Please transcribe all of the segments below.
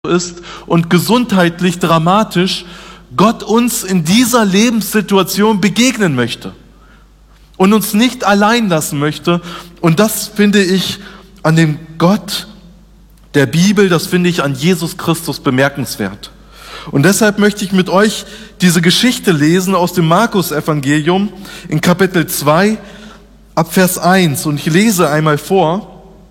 ist und gesundheitlich dramatisch Gott uns in dieser Lebenssituation begegnen möchte und uns nicht allein lassen möchte. Und das finde ich an dem Gott der Bibel, das finde ich an Jesus Christus bemerkenswert. Und deshalb möchte ich mit euch diese Geschichte lesen aus dem Markus-Evangelium in Kapitel 2 ab Vers 1. Und ich lese einmal vor.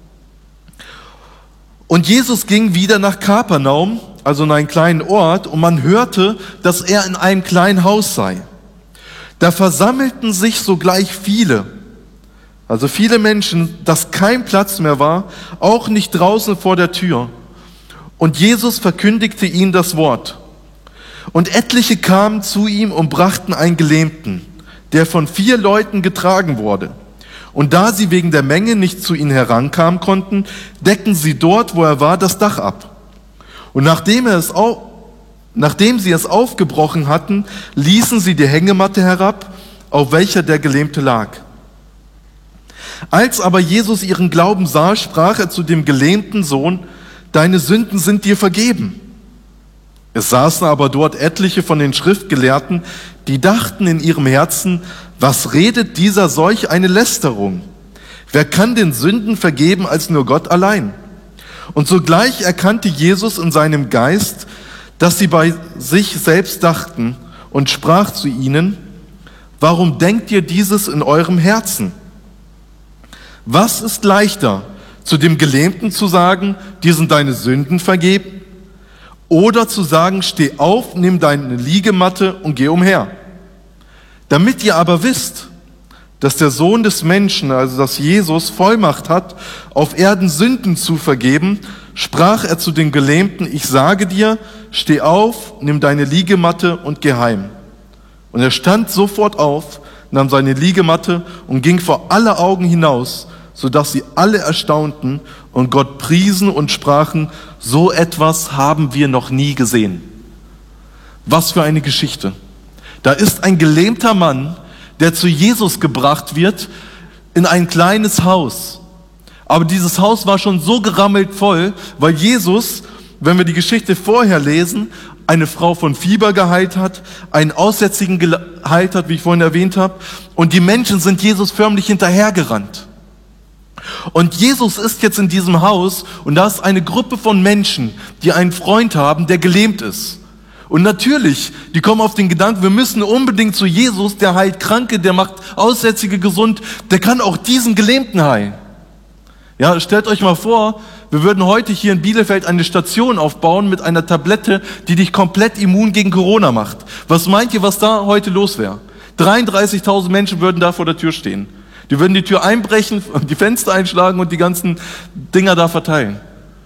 Und Jesus ging wieder nach Kapernaum, also in einen kleinen Ort, und man hörte, dass er in einem kleinen Haus sei. Da versammelten sich sogleich viele Menschen, dass kein Platz mehr war, auch nicht draußen vor der Tür. Und Jesus verkündigte ihnen das Wort. Und etliche kamen zu ihm und brachten einen Gelähmten, der von 4 Leuten getragen wurde. Und da sie wegen der Menge nicht zu ihm herankamen konnten, deckten sie dort, wo er war, das Dach ab. Und nachdem sie es aufgebrochen hatten, ließen sie die Hängematte herab, auf welcher der Gelähmte lag. Als aber Jesus ihren Glauben sah, sprach er zu dem gelähmten Sohn: Deine Sünden sind dir vergeben. Es saßen aber dort etliche von den Schriftgelehrten, die dachten in ihrem Herzen: Was redet dieser solch eine Lästerung? Wer kann den Sünden vergeben als nur Gott allein? Und sogleich erkannte Jesus in seinem Geist, dass sie bei sich selbst dachten, und sprach zu ihnen: Warum denkt ihr dieses in eurem Herzen? Was ist leichter, zu dem Gelähmten zu sagen, dir sind deine Sünden vergeben? Oder zu sagen, steh auf, nimm deine Liegematte und geh umher? Damit ihr aber wisst, dass der Sohn des Menschen, also dass Jesus, Vollmacht hat, auf Erden Sünden zu vergeben, sprach er zu den Gelähmten: Ich sage dir, steh auf, nimm deine Liegematte und geh heim. Und er stand sofort auf, nahm seine Liegematte und ging vor alle Augen hinaus, sodass sie alle erstaunten und Gott priesen und sprachen: So etwas haben wir noch nie gesehen. Was für eine Geschichte. Da ist ein gelähmter Mann, der zu Jesus gebracht wird in ein kleines Haus. Aber dieses Haus war schon so gerammelt voll, weil Jesus, wenn wir die Geschichte vorher lesen, eine Frau von Fieber geheilt hat, einen Aussätzigen geheilt hat, wie ich vorhin erwähnt habe. Und die Menschen sind Jesus förmlich hinterhergerannt. Und Jesus ist jetzt in diesem Haus und da ist eine Gruppe von Menschen, die einen Freund haben, der gelähmt ist. Und natürlich, die kommen auf den Gedanken, wir müssen unbedingt zu Jesus, der heilt Kranke, der macht Aussätzige gesund, der kann auch diesen Gelähmten heilen. Ja, stellt euch mal vor, wir würden heute hier in Bielefeld eine Station aufbauen mit einer Tablette, die dich komplett immun gegen Corona macht. Was meint ihr, was da heute los wäre? 33.000 Menschen würden da vor der Tür stehen. Die würden die Tür einbrechen, die Fenster einschlagen und die ganzen Dinger da verteilen.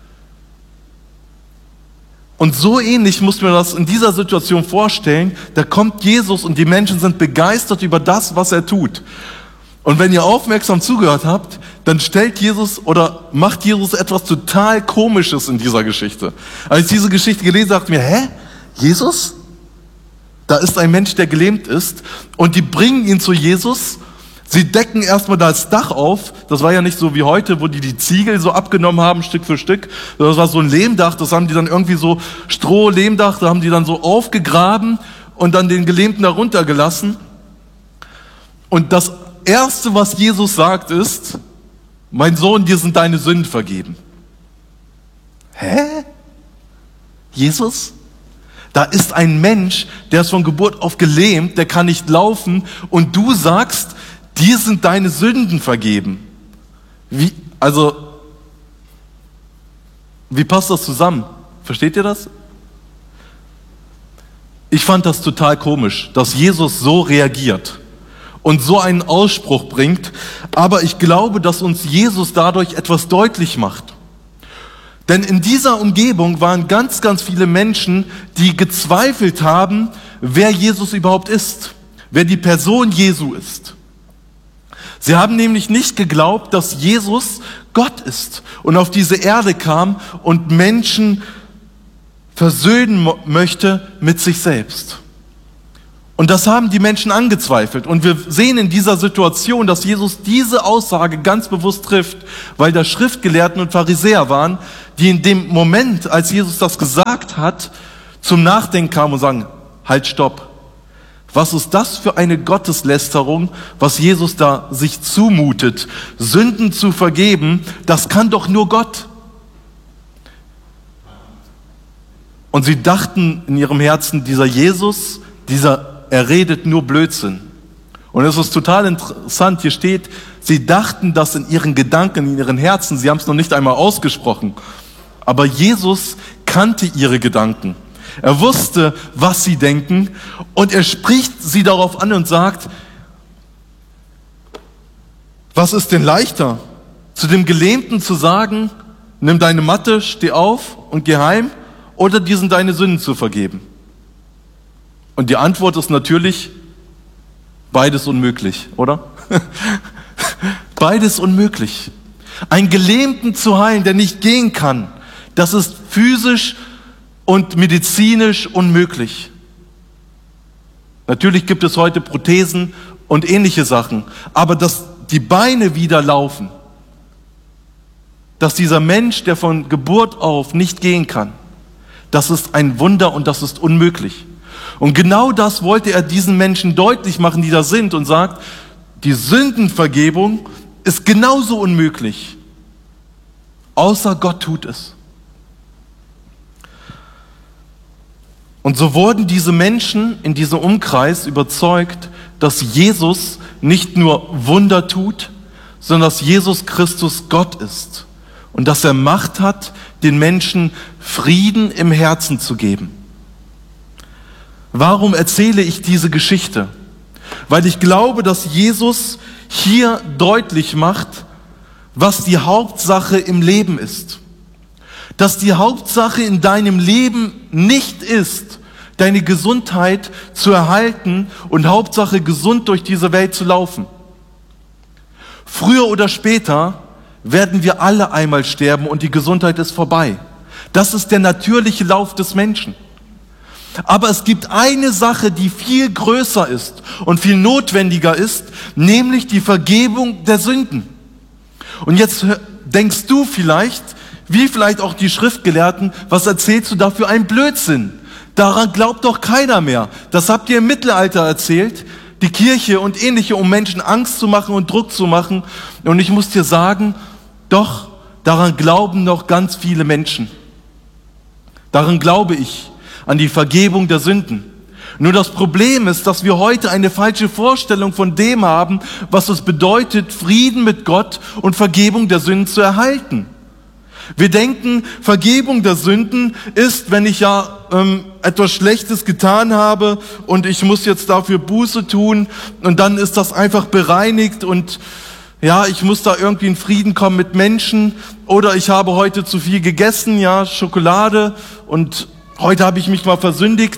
Und so ähnlich muss man das in dieser Situation vorstellen. Da kommt Jesus und die Menschen sind begeistert über das, was er tut. Und wenn ihr aufmerksam zugehört habt, dann macht Jesus etwas total Komisches in dieser Geschichte. Als ich diese Geschichte gelesen habe, dachte ich mir: Jesus? Da ist ein Mensch, der gelähmt ist, und die bringen ihn zu Jesus. Sie decken erstmal das Dach auf. Das war ja nicht so wie heute, wo die Ziegel so abgenommen haben, Stück für Stück. Das war so ein Lehmdach, das haben die dann irgendwie so Stroh-Lehmdach, da haben die dann so aufgegraben und dann den Gelähmten da runtergelassen. Und das Erste, was Jesus sagt, ist: Mein Sohn, dir sind deine Sünden vergeben. Jesus? Da ist ein Mensch, der ist von Geburt auf gelähmt, der kann nicht laufen, und du sagst, dir sind deine Sünden vergeben. Wie passt das zusammen? Versteht ihr das? Ich fand das total komisch, dass Jesus so reagiert und so einen Ausspruch bringt, aber ich glaube, dass uns Jesus dadurch etwas deutlich macht. Denn in dieser Umgebung waren ganz, ganz viele Menschen, die gezweifelt haben, wer Jesus überhaupt ist, wer die Person Jesu ist. Sie haben nämlich nicht geglaubt, dass Jesus Gott ist und auf diese Erde kam und Menschen versöhnen möchte mit sich selbst. Und das haben die Menschen angezweifelt. Und wir sehen in dieser Situation, dass Jesus diese Aussage ganz bewusst trifft, weil da Schriftgelehrten und Pharisäer waren, die in dem Moment, als Jesus das gesagt hat, zum Nachdenken kamen und sagen, halt, stopp. Was ist das für eine Gotteslästerung, was Jesus da sich zumutet? Sünden zu vergeben, das kann doch nur Gott. Und sie dachten in ihrem Herzen, dieser Jesus, er redet nur Blödsinn. Und es ist total interessant, hier steht, sie dachten das in ihren Gedanken, in ihren Herzen, sie haben es noch nicht einmal ausgesprochen. Aber Jesus kannte ihre Gedanken. Er wusste, was sie denken, und er spricht sie darauf an und sagt, was ist denn leichter, zu dem Gelähmten zu sagen, nimm deine Matte, steh auf und geh heim, oder diesen deine Sünden zu vergeben? Und die Antwort ist natürlich, beides unmöglich, oder? Beides unmöglich. Einen Gelähmten zu heilen, der nicht gehen kann, das ist physisch und medizinisch unmöglich. Natürlich gibt es heute Prothesen und ähnliche Sachen, aber dass die Beine wieder laufen, dass dieser Mensch, der von Geburt auf nicht gehen kann, das ist ein Wunder und das ist unmöglich. Und genau das wollte er diesen Menschen deutlich machen, die da sind, und sagt, die Sündenvergebung ist genauso unmöglich, außer Gott tut es. Und so wurden diese Menschen in diesem Umkreis überzeugt, dass Jesus nicht nur Wunder tut, sondern dass Jesus Christus Gott ist und dass er Macht hat, den Menschen Frieden im Herzen zu geben. Warum erzähle ich diese Geschichte? Weil ich glaube, dass Jesus hier deutlich macht, was die Hauptsache im Leben ist. Dass die Hauptsache in deinem Leben nicht ist, deine Gesundheit zu erhalten und Hauptsache gesund durch diese Welt zu laufen. Früher oder später werden wir alle einmal sterben und die Gesundheit ist vorbei. Das ist der natürliche Lauf des Menschen. Aber es gibt eine Sache, die viel größer ist und viel notwendiger ist, nämlich die Vergebung der Sünden. Und jetzt denkst du vielleicht, wie vielleicht auch die Schriftgelehrten, was erzählst du da für einen Blödsinn? Daran glaubt doch keiner mehr. Das habt ihr im Mittelalter erzählt, die Kirche und ähnliche, um Menschen Angst zu machen und Druck zu machen. Und ich muss dir sagen, doch, daran glauben noch ganz viele Menschen. Daran glaube ich, an die Vergebung der Sünden. Nur das Problem ist, dass wir heute eine falsche Vorstellung von dem haben, was es bedeutet, Frieden mit Gott und Vergebung der Sünden zu erhalten. Wir denken, Vergebung der Sünden ist, wenn ich etwas Schlechtes getan habe und ich muss jetzt dafür Buße tun und dann ist das einfach bereinigt und ja, ich muss da irgendwie in Frieden kommen mit Menschen, oder ich habe heute zu viel gegessen, ja, Schokolade, und heute habe ich mich mal versündigt.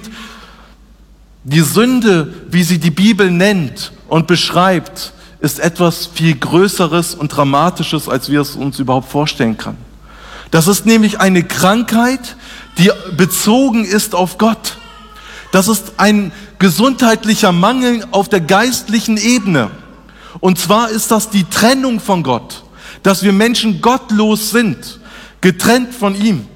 Die Sünde, wie sie die Bibel nennt und beschreibt, ist etwas viel Größeres und Dramatisches, als wir es uns überhaupt vorstellen können. Das ist nämlich eine Krankheit, die bezogen ist auf Gott. Das ist ein gesundheitlicher Mangel auf der geistlichen Ebene. Und zwar ist das die Trennung von Gott, dass wir Menschen gottlos sind, getrennt von ihm.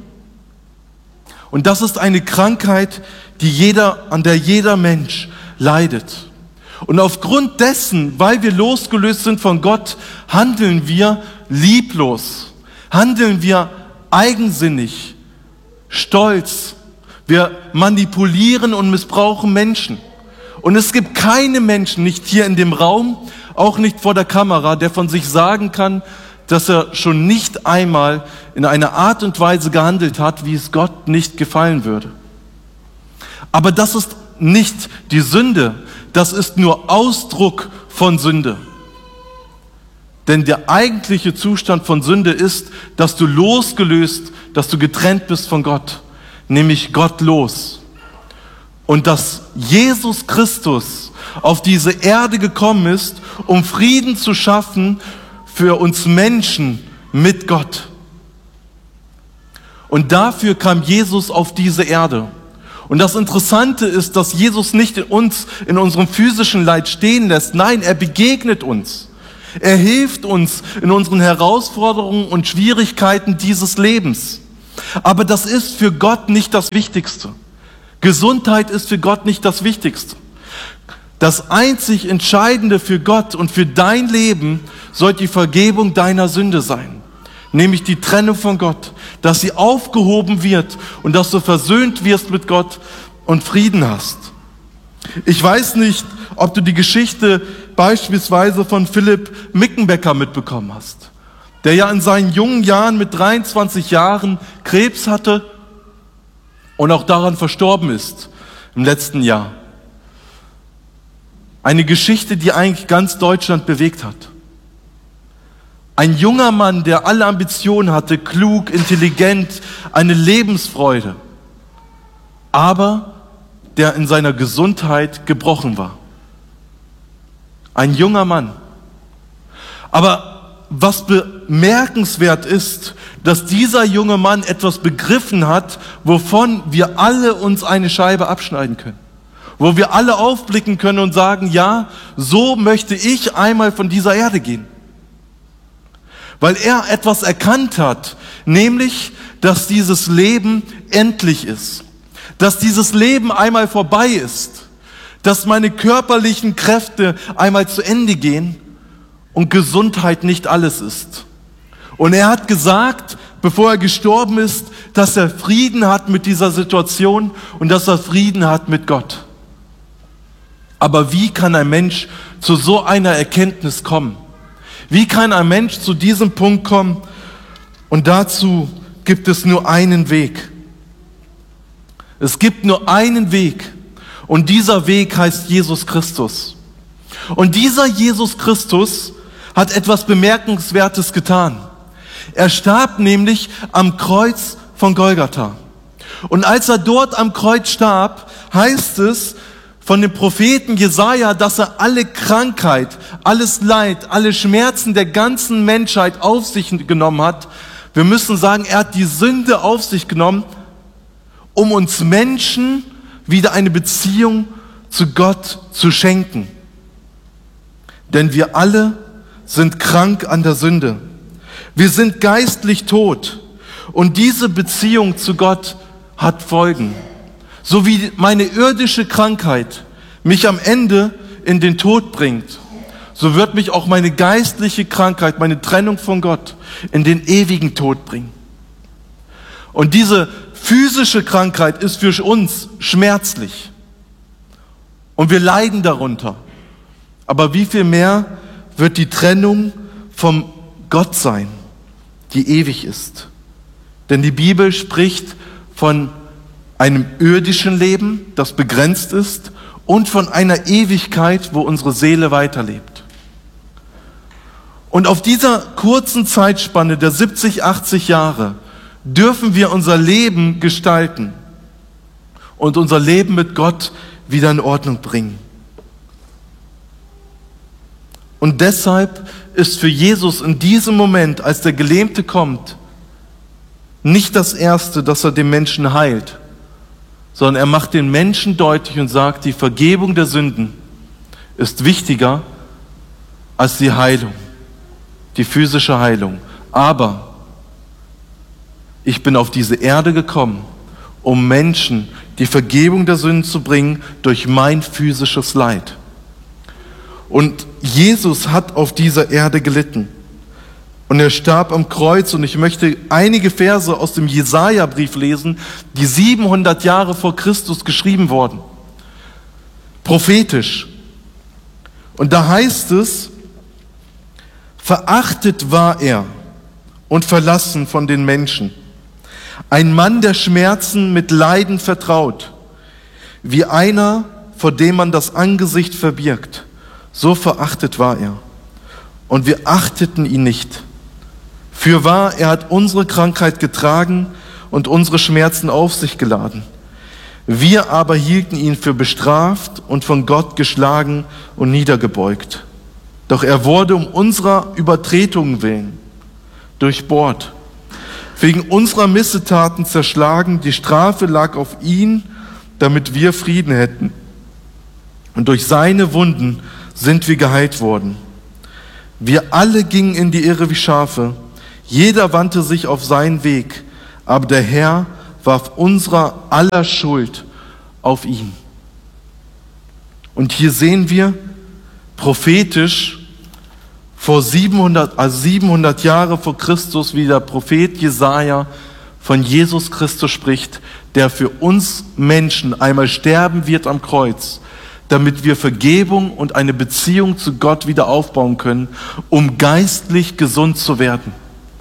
Und das ist eine Krankheit, an der jeder Mensch leidet. Und aufgrund dessen, weil wir losgelöst sind von Gott, handeln wir lieblos, handeln wir eigensinnig, stolz. Wir manipulieren und missbrauchen Menschen. Und es gibt keinen Menschen, nicht hier in dem Raum, auch nicht vor der Kamera, der von sich sagen kann, dass er schon nicht einmal in einer Art und Weise gehandelt hat, wie es Gott nicht gefallen würde. Aber das ist nicht die Sünde, das ist nur Ausdruck von Sünde. Denn der eigentliche Zustand von Sünde ist, dass du losgelöst, dass du getrennt bist von Gott, nämlich gottlos. Und dass Jesus Christus auf diese Erde gekommen ist, um Frieden zu schaffen für uns Menschen mit Gott. Und dafür kam Jesus auf diese Erde. Und das Interessante ist, dass Jesus nicht uns in unserem physischen Leid stehen lässt. Nein, er begegnet uns. Er hilft uns in unseren Herausforderungen und Schwierigkeiten dieses Lebens. Aber das ist für Gott nicht das Wichtigste. Gesundheit ist für Gott nicht das Wichtigste. Das einzig Entscheidende für Gott und für dein Leben soll die Vergebung deiner Sünde sein. Nämlich die Trennung von Gott, dass sie aufgehoben wird und dass du versöhnt wirst mit Gott und Frieden hast. Ich weiß nicht, ob du die Geschichte beispielsweise von Philipp Mickenbecker mitbekommen hast, der ja in seinen jungen Jahren mit 23 Jahren Krebs hatte und auch daran verstorben ist im letzten Jahr. Eine Geschichte, die eigentlich ganz Deutschland bewegt hat. Ein junger Mann, der alle Ambitionen hatte, klug, intelligent, eine Lebensfreude, aber der in seiner Gesundheit gebrochen war. Ein junger Mann. Aber was bemerkenswert ist, dass dieser junge Mann etwas begriffen hat, wovon wir alle uns eine Scheibe abschneiden können. Wo wir alle aufblicken können und sagen, ja, so möchte ich einmal von dieser Erde gehen. Weil er etwas erkannt hat, nämlich, dass dieses Leben endlich ist. Dass dieses Leben einmal vorbei ist. Dass meine körperlichen Kräfte einmal zu Ende gehen und Gesundheit nicht alles ist. Und er hat gesagt, bevor er gestorben ist, dass er Frieden hat mit dieser Situation und dass er Frieden hat mit Gott. Aber wie kann ein Mensch zu so einer Erkenntnis kommen? Wie kann ein Mensch zu diesem Punkt kommen? Und dazu gibt es nur einen Weg. Es gibt nur einen Weg. Und dieser Weg heißt Jesus Christus. Und dieser Jesus Christus hat etwas Bemerkenswertes getan. Er starb nämlich am Kreuz von Golgatha. Und als er dort am Kreuz starb, heißt es von dem Propheten Jesaja, dass er alle Krankheit, alles Leid, alle Schmerzen der ganzen Menschheit auf sich genommen hat. Wir müssen sagen, er hat die Sünde auf sich genommen, um uns Menschen wieder eine Beziehung zu Gott zu schenken. Denn wir alle sind krank an der Sünde. Wir sind geistlich tot. Und diese Beziehung zu Gott hat Folgen. So wie meine irdische Krankheit mich am Ende in den Tod bringt, so wird mich auch meine geistliche Krankheit, meine Trennung von Gott in den ewigen Tod bringen. Und diese physische Krankheit ist für uns schmerzlich. Und wir leiden darunter. Aber wie viel mehr wird die Trennung vom Gott sein, die ewig ist? Denn die Bibel spricht von einem irdischen Leben, das begrenzt ist, und von einer Ewigkeit, wo unsere Seele weiterlebt. Und auf dieser kurzen Zeitspanne der 70, 80 Jahre dürfen wir unser Leben gestalten und unser Leben mit Gott wieder in Ordnung bringen. Und deshalb ist für Jesus in diesem Moment, als der Gelähmte kommt, nicht das Erste, dass er den Menschen heilt, sondern er macht den Menschen deutlich und sagt, die Vergebung der Sünden ist wichtiger als die Heilung, die physische Heilung. Aber ich bin auf diese Erde gekommen, um Menschen die Vergebung der Sünden zu bringen durch mein physisches Leid. Und Jesus hat auf dieser Erde gelitten. Und er starb am Kreuz, und ich möchte einige Verse aus dem Jesaja-Brief lesen, die 700 Jahre vor Christus geschrieben wurden. Prophetisch. Und da heißt es, verachtet war er und verlassen von den Menschen. Ein Mann der Schmerzen mit Leiden vertraut, wie einer, vor dem man das Angesicht verbirgt. So verachtet war er. Und wir achteten ihn nicht. Fürwahr, er hat unsere Krankheit getragen und unsere Schmerzen auf sich geladen. Wir aber hielten ihn für bestraft und von Gott geschlagen und niedergebeugt. Doch er wurde um unserer Übertretungen willen durchbohrt, wegen unserer Missetaten zerschlagen. Die Strafe lag auf ihn, damit wir Frieden hätten. Und durch seine Wunden sind wir geheilt worden. Wir alle gingen in die Irre wie Schafe. Jeder wandte sich auf seinen Weg. Aber der Herr warf unserer aller Schuld auf ihn. Und hier sehen wir prophetisch vor 700 Jahre vor Christus, wie der Prophet Jesaja von Jesus Christus spricht, der für uns Menschen einmal sterben wird am Kreuz, damit wir Vergebung und eine Beziehung zu Gott wieder aufbauen können, um geistlich gesund zu werden.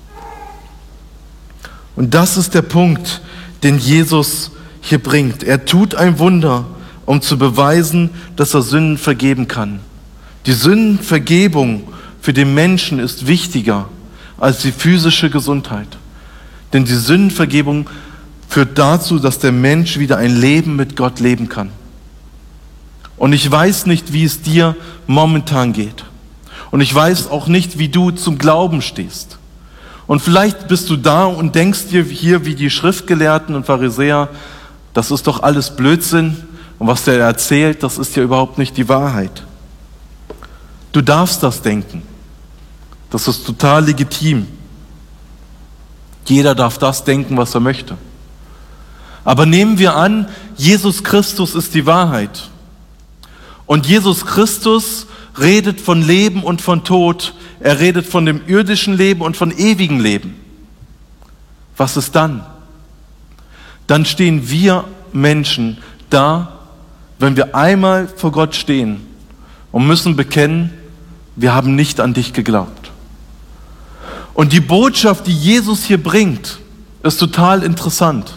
Und das ist der Punkt, den Jesus hier bringt. Er tut ein Wunder, um zu beweisen, dass er Sünden vergeben kann. Die Sündenvergebung für den Menschen ist wichtiger als die physische Gesundheit. Denn die Sündenvergebung führt dazu, dass der Mensch wieder ein Leben mit Gott leben kann. Und ich weiß nicht, wie es dir momentan geht. Und ich weiß auch nicht, wie du zum Glauben stehst. Und vielleicht bist du da und denkst dir hier wie die Schriftgelehrten und Pharisäer, das ist doch alles Blödsinn. Und was der erzählt, das ist ja überhaupt nicht die Wahrheit. Du darfst das denken. Das ist total legitim. Jeder darf das denken, was er möchte. Aber nehmen wir an, Jesus Christus ist die Wahrheit. Und Jesus Christus redet von Leben und von Tod. Er redet von dem irdischen Leben und von ewigem Leben. Was ist dann? Dann stehen wir Menschen da, wenn wir einmal vor Gott stehen und müssen bekennen, wir haben nicht an dich geglaubt. Und die Botschaft, die Jesus hier bringt, ist total interessant.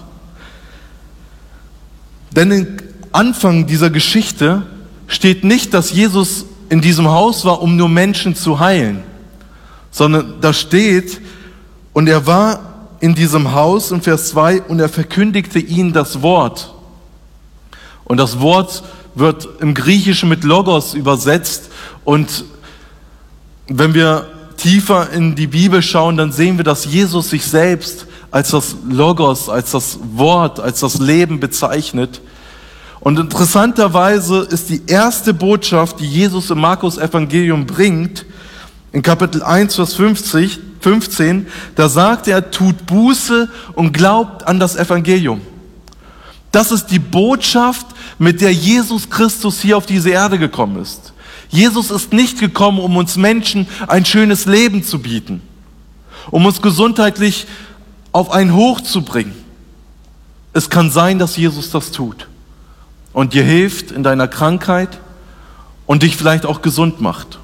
Denn im Anfang dieser Geschichte steht nicht, dass Jesus in diesem Haus war, um nur Menschen zu heilen, sondern da steht, und er war in diesem Haus, in Vers 2, und er verkündigte ihnen das Wort. Und das Wort wird im Griechischen mit Logos übersetzt. Und wenn wir tiefer in die Bibel schauen, dann sehen wir, dass Jesus sich selbst als das Logos, als das Wort, als das Leben bezeichnet. Und interessanterweise ist die erste Botschaft, die Jesus im Markus-Evangelium bringt, in Kapitel 1, Vers 15, da sagt er, tut Buße und glaubt an das Evangelium. Das ist die Botschaft, mit der Jesus Christus hier auf diese Erde gekommen ist. Jesus ist nicht gekommen, um uns Menschen ein schönes Leben zu bieten, um uns gesundheitlich auf ein Hoch zu bringen. Es kann sein, dass Jesus das tut und dir hilft in deiner Krankheit und dich vielleicht auch gesund macht.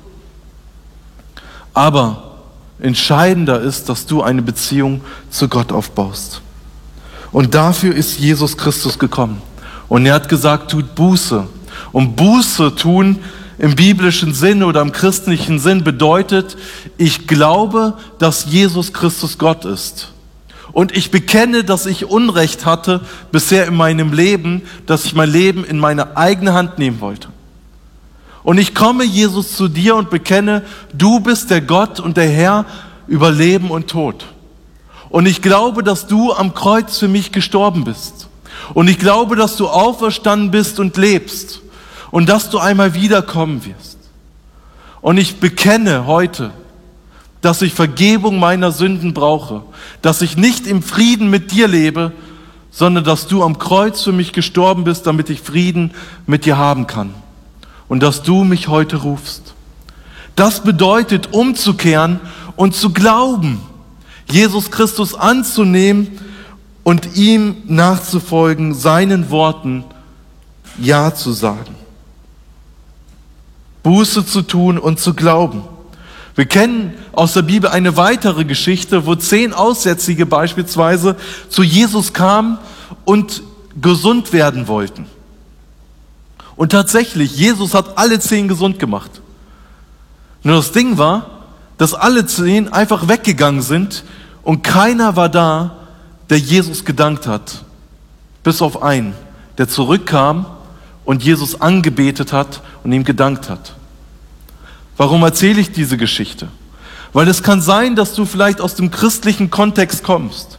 Aber entscheidender ist, dass du eine Beziehung zu Gott aufbaust. Und dafür ist Jesus Christus gekommen. Und er hat gesagt, tut Buße. Und Buße tun im biblischen Sinn oder im christlichen Sinn bedeutet, ich glaube, dass Jesus Christus Gott ist. Und ich bekenne, dass ich Unrecht hatte bisher in meinem Leben, dass ich mein Leben in meine eigene Hand nehmen wollte. Und ich komme, Jesus, zu dir und bekenne, du bist der Gott und der Herr über Leben und Tod. Und ich glaube, dass du am Kreuz für mich gestorben bist. Und ich glaube, dass du auferstanden bist und lebst. Und dass du einmal wiederkommen wirst. Und ich bekenne heute, dass ich Vergebung meiner Sünden brauche. Dass ich nicht im Frieden mit dir lebe, sondern dass du am Kreuz für mich gestorben bist, damit ich Frieden mit dir haben kann. Und dass du mich heute rufst. Das bedeutet, umzukehren und zu glauben, Jesus Christus anzunehmen und ihm nachzufolgen, seinen Worten Ja zu sagen. Buße zu tun und zu glauben. Wir kennen aus der Bibel eine weitere Geschichte, wo 10 Aussätzige beispielsweise zu Jesus kamen und gesund werden wollten. Und tatsächlich, Jesus hat alle 10 gesund gemacht. Nur das Ding war, dass alle 10 einfach weggegangen sind und keiner war da, der Jesus gedankt hat. Bis auf einen, der zurückkam und Jesus angebetet hat und ihm gedankt hat. Warum erzähle ich diese Geschichte? Weil es kann sein, dass du vielleicht aus dem christlichen Kontext kommst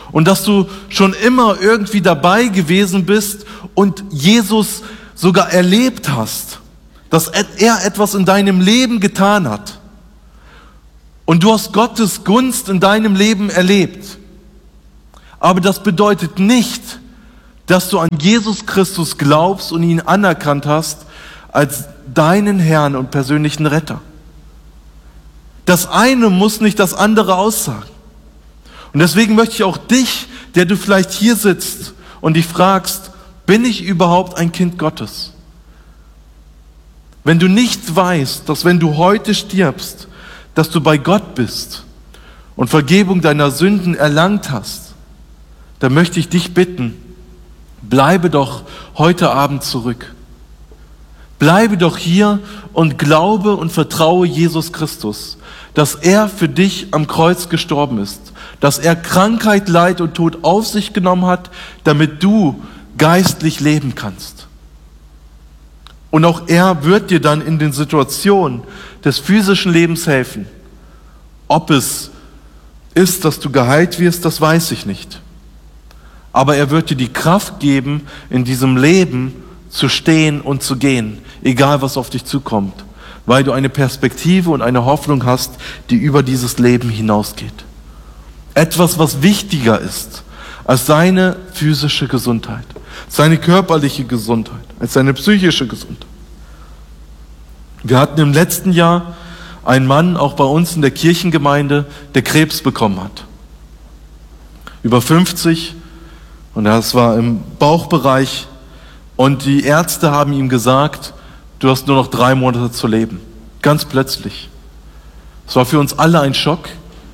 und dass du schon immer irgendwie dabei gewesen bist und Jesus sogar erlebt hast, dass er etwas in deinem Leben getan hat. Und du hast Gottes Gunst in deinem Leben erlebt. Aber das bedeutet nicht, dass du an Jesus Christus glaubst und ihn anerkannt hast als deinen Herrn und persönlichen Retter. Das eine muss nicht das andere aussagen. Und deswegen möchte ich auch dich, der du vielleicht hier sitzt und dich fragst, bin ich überhaupt ein Kind Gottes? Wenn du nicht weißt, dass wenn du heute stirbst, dass du bei Gott bist und Vergebung deiner Sünden erlangt hast, dann möchte ich dich bitten, bleibe doch heute Abend zurück. Bleibe doch hier und glaube und vertraue Jesus Christus, dass er für dich am Kreuz gestorben ist, dass er Krankheit, Leid und Tod auf sich genommen hat, damit du geistlich leben kannst. Und auch er wird dir dann in den Situationen des physischen Lebens helfen. Ob es ist, dass du geheilt wirst, das weiß ich nicht. Aber er wird dir die Kraft geben, in diesem Leben zu stehen und zu gehen, egal was auf dich zukommt, weil du eine Perspektive und eine Hoffnung hast, die über dieses Leben hinausgeht. Etwas, was wichtiger ist als seine physische Gesundheit, seine körperliche Gesundheit, als seine psychische Gesundheit. Wir hatten im letzten Jahr einen Mann, auch bei uns in der Kirchengemeinde, der Krebs bekommen hat. Über 50, und das war im Bauchbereich. Und die Ärzte haben ihm gesagt, du hast nur noch 3 Monate zu leben. Ganz plötzlich. Es war für uns alle ein Schock.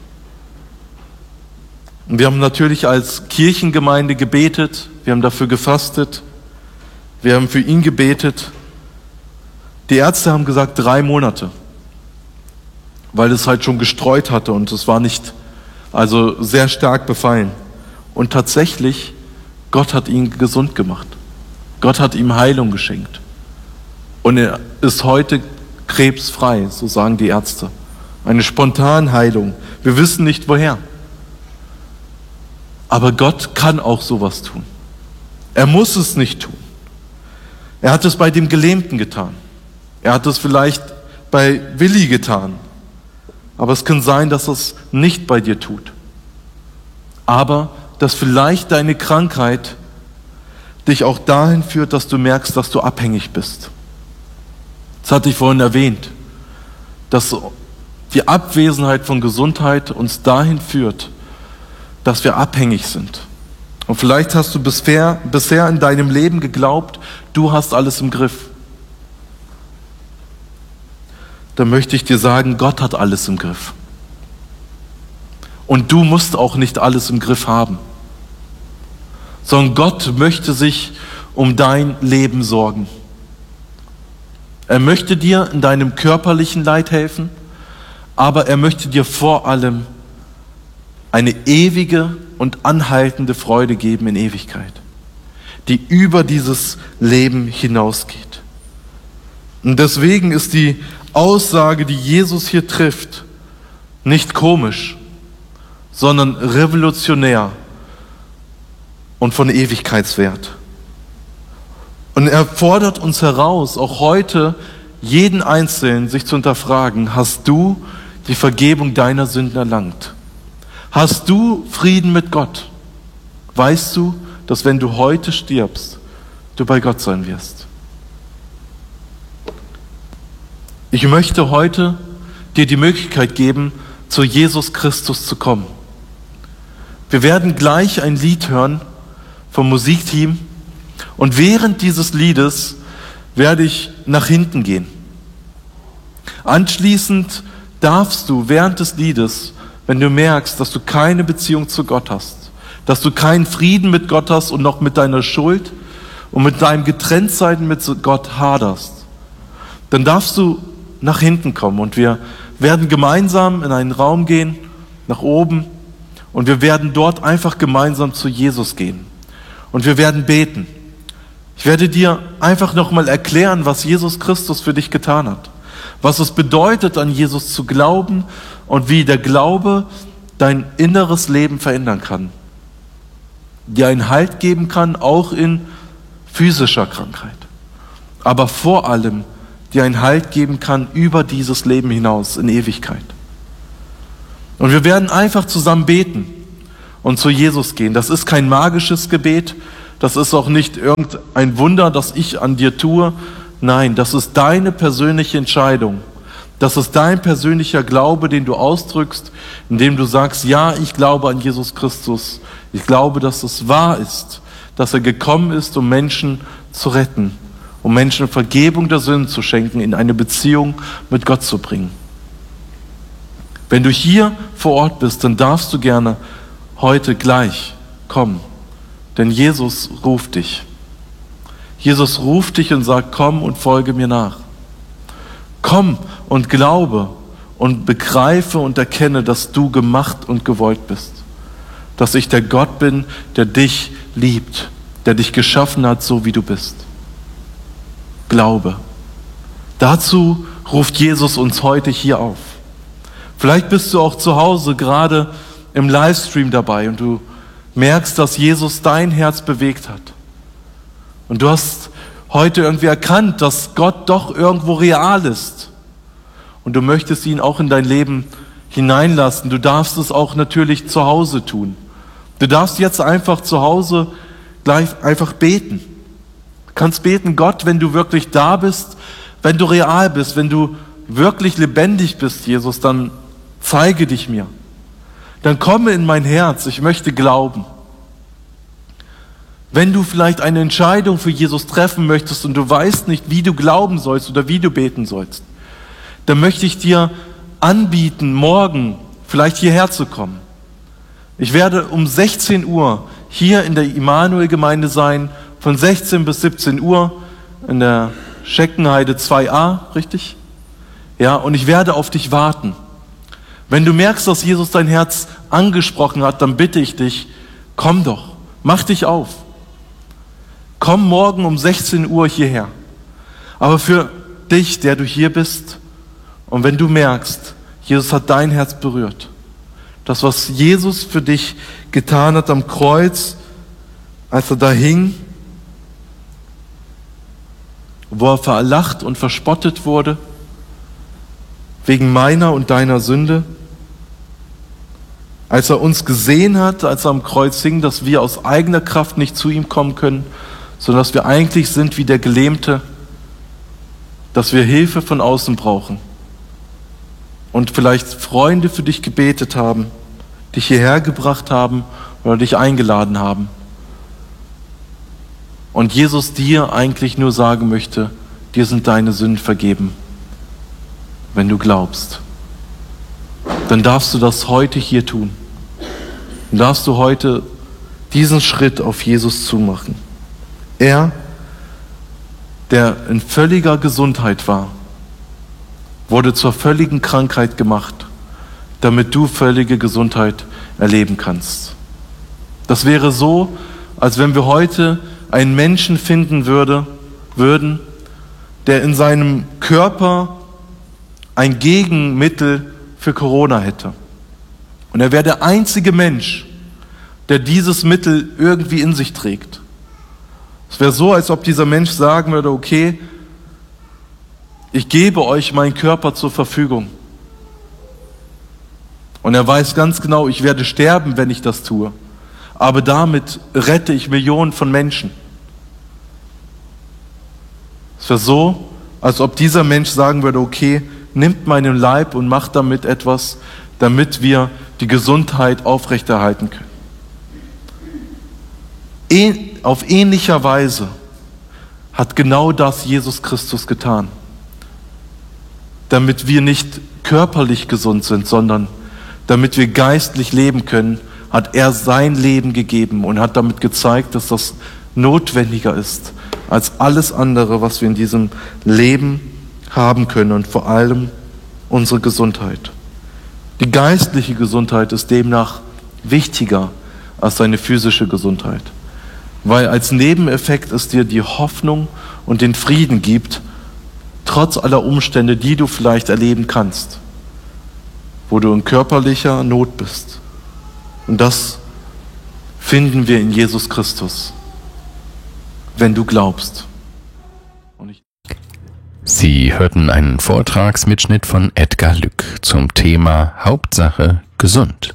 Und wir haben natürlich als Kirchengemeinde gebetet, wir haben dafür gefastet, wir haben für ihn gebetet. Die Ärzte haben gesagt 3 Monate, weil es halt schon gestreut hatte und es war nicht, also sehr stark befallen. Und tatsächlich, Gott hat ihn gesund gemacht. Gott hat ihm Heilung geschenkt. Und er ist heute krebsfrei, so sagen die Ärzte. Eine Spontanheilung. Wir wissen nicht woher. Aber Gott kann auch sowas tun. Er muss es nicht tun. Er hat es bei dem Gelähmten getan. Er hat es vielleicht bei Willi getan. Aber es kann sein, dass er es nicht bei dir tut. Aber dass vielleicht deine Krankheit dich auch dahin führt, dass du merkst, dass du abhängig bist. Das hatte ich vorhin erwähnt, dass die Abwesenheit von Gesundheit uns dahin führt, dass wir abhängig sind. Und vielleicht hast du bisher in deinem Leben geglaubt, du hast alles im Griff. Dann möchte ich dir sagen, Gott hat alles im Griff. Und du musst auch nicht alles im Griff haben. Sondern Gott möchte sich um dein Leben sorgen. Er möchte dir in deinem körperlichen Leid helfen, aber er möchte dir vor allem eine ewige und anhaltende Freude geben in Ewigkeit, die über dieses Leben hinausgeht. Und deswegen ist die Aussage, die Jesus hier trifft, nicht komisch, sondern revolutionär und von Ewigkeitswert. Und er fordert uns heraus, auch heute jeden Einzelnen sich zu hinterfragen, hast du die Vergebung deiner Sünden erlangt? Hast du Frieden mit Gott? Weißt du, dass wenn du heute stirbst, du bei Gott sein wirst? Ich möchte heute dir die Möglichkeit geben, zu Jesus Christus zu kommen. Wir werden gleich ein Lied hören vom Musikteam und während dieses Liedes werde ich nach hinten gehen. Anschließend darfst du während des Liedes, wenn du merkst, dass du keine Beziehung zu Gott hast, dass du keinen Frieden mit Gott hast und noch mit deiner Schuld und mit deinem Getrenntsein mit Gott haderst, dann darfst du nach hinten kommen und wir werden gemeinsam in einen Raum gehen, nach oben, und wir werden dort einfach gemeinsam zu Jesus gehen. Und wir werden beten. Ich werde dir einfach nochmal erklären, was Jesus Christus für dich getan hat. Was es bedeutet, an Jesus zu glauben und wie der Glaube dein inneres Leben verändern kann. dir einen Halt geben kann, auch in physischer Krankheit. Aber vor allem dir einen Halt geben kann über dieses Leben hinaus in Ewigkeit. Und wir werden einfach zusammen beten und zu Jesus gehen. Das ist kein magisches Gebet, das ist auch nicht irgendein Wunder, das ich an dir tue. Nein, das ist deine persönliche Entscheidung. Das ist dein persönlicher Glaube, den du ausdrückst, indem du sagst, ja, ich glaube an Jesus Christus. Ich glaube, dass es wahr ist, dass er gekommen ist, um Menschen zu retten, um Menschen Vergebung der Sünden zu schenken, in eine Beziehung mit Gott zu bringen. Wenn du hier vor Ort bist, dann darfst du gerne heute gleich kommen, denn Jesus ruft dich. Jesus ruft dich und sagt, komm und folge mir nach. Komm und glaube und begreife und erkenne, dass du gemacht und gewollt bist. Dass ich der Gott bin, der dich liebt, der dich geschaffen hat, so wie du bist. Glaube. Dazu ruft Jesus uns heute hier auf. Vielleicht bist du auch zu Hause gerade im Livestream dabei und du merkst, dass Jesus dein Herz bewegt hat. Und du hast heute irgendwie erkannt, dass Gott doch irgendwo real ist. Und du möchtest ihn auch in dein Leben hineinlassen. Du darfst es auch natürlich zu Hause tun. Du darfst jetzt einfach zu Hause gleich einfach beten. Du kannst beten, Gott, wenn du wirklich da bist, wenn du real bist, wenn du wirklich lebendig bist, Jesus, dann zeige dich mir. Dann komme in mein Herz, ich möchte glauben. Wenn du vielleicht eine Entscheidung für Jesus treffen möchtest und du weißt nicht, wie du glauben sollst oder wie du beten sollst, dann möchte ich dir anbieten, morgen vielleicht hierher zu kommen. Ich werde um 16 Uhr hier in der Immanuel-Gemeinde sein, von 16 bis 17 Uhr in der Scheckenheide 2a, richtig? Ja, und ich werde auf dich warten. Wenn du merkst, dass Jesus dein Herz angesprochen hat, dann bitte ich dich, komm doch, mach dich auf. Komm morgen um 16 Uhr hierher. Aber für dich, der du hier bist, und wenn du merkst, Jesus hat dein Herz berührt, das, was Jesus für dich getan hat am Kreuz, als er da hing, wo er verlacht und verspottet wurde, wegen meiner und deiner Sünde, als er uns gesehen hat, als er am Kreuz hing, dass wir aus eigener Kraft nicht zu ihm kommen können, sondern dass wir eigentlich sind wie der Gelähmte, dass wir Hilfe von außen brauchen und vielleicht Freunde für dich gebetet haben, dich hierher gebracht haben oder dich eingeladen haben. Und Jesus dir eigentlich nur sagen möchte, dir sind deine Sünden vergeben. Wenn du glaubst, dann darfst du das heute hier tun. Dann darfst du heute diesen Schritt auf Jesus zumachen. Er, der in völliger Gesundheit war, wurde zur völligen Krankheit gemacht, damit du völlige Gesundheit erleben kannst. Das wäre so, als wenn wir heute einen Menschen finden würden, der in seinem Körper ein Gegenmittel für Corona hätte. Und er wäre der einzige Mensch, der dieses Mittel irgendwie in sich trägt. Es wäre so, als ob dieser Mensch sagen würde, okay, ich gebe euch meinen Körper zur Verfügung. Und er weiß ganz genau, ich werde sterben, wenn ich das tue. Aber damit rette ich Millionen von Menschen. Es wäre so, als ob dieser Mensch sagen würde, okay, nimmt meinen Leib und macht damit etwas, damit wir die Gesundheit aufrechterhalten können. Auf ähnlicher Weise hat genau das Jesus Christus getan. Damit wir nicht körperlich gesund sind, sondern damit wir geistlich leben können, hat er sein Leben gegeben und hat damit gezeigt, dass das notwendiger ist als alles andere, was wir in diesem Leben haben können und vor allem unsere Gesundheit. Die geistliche Gesundheit ist demnach wichtiger als deine physische Gesundheit, weil als Nebeneffekt es dir die Hoffnung und den Frieden gibt, trotz aller Umstände, die du vielleicht erleben kannst, wo du in körperlicher Not bist. Und das finden wir in Jesus Christus, wenn du glaubst. Sie hörten einen Vortragsmitschnitt von Edgar Lück zum Thema Hauptsache gesund.